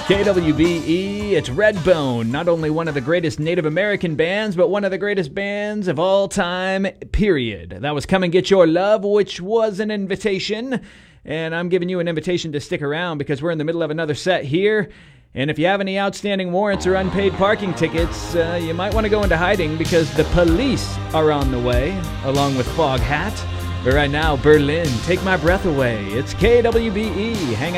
KWBE, it's Redbone, not only one of the greatest Native American bands, but one of the greatest bands of all time, period. That was Come and Get Your Love, which was an invitation, and I'm giving you an invitation to stick around because we're in the middle of another set here, and if you have any outstanding warrants or unpaid parking tickets, you might want to go into hiding because the police are on the way, along with Fog Hat. But right now, Berlin, Take My Breath Away. It's KWBE. Hang out.